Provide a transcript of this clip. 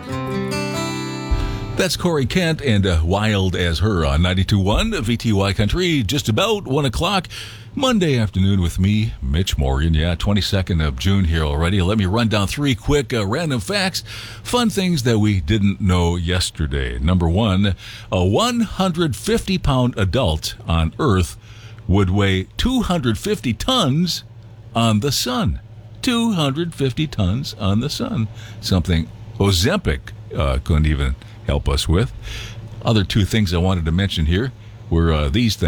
That's Corey Kent and Wild as Her on 92.1 VTY Country, just about 1 o'clock. Monday afternoon with me, Mitch Morgan. 22nd of June here already. Let me run down 3 quick random facts, fun things that we didn't know yesterday. Number 1, a 150-pound adult on Earth would weigh 250 tons on the sun. 250 tons on the sun. Something Ozempic couldn't even help us with. Other 2 things I wanted to mention here were these things.